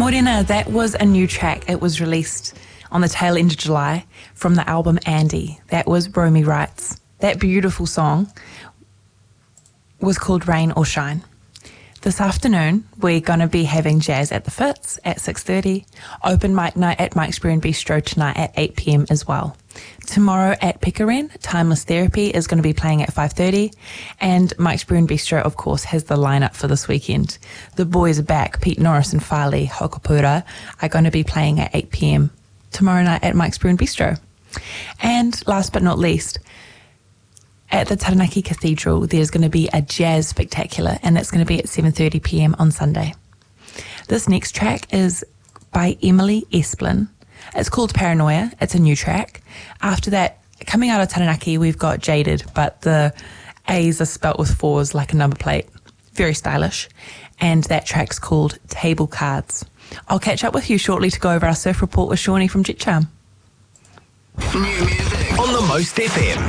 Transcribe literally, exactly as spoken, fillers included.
Morena, that was a new track. It was released on the tail end of July from the album Andy. That was Romy Wrights. That beautiful song was called Rain or Shine. This afternoon, we're going to be having jazz at the Fitz at six thirty, open mic night at Mike's Brew and Bistro tonight at eight p.m. as well. Tomorrow at Pickering, Timeless Therapy is going to be playing at five thirty, and Mike's Brew and Bistro, of course, has the lineup for this weekend. The boys are back. Pete Norris and Farley Hokapura are going to be playing at eight p.m. tomorrow night at Mike's Brew and Bistro. And last but not least, at the Taranaki Cathedral, there's going to be a jazz spectacular, and that's going to be at seven thirty p.m. on Sunday. This next track is by Emily Esplin. It's called Paranoia. It's a new track. After that, coming out of Taranaki, we've got Jaded, but the A's are spelt with fours like a number plate. Very stylish. And that track's called Table Cards. I'll catch up with you shortly to go over our surf report with Shawnee from Jet Charm. New music on the Most F M.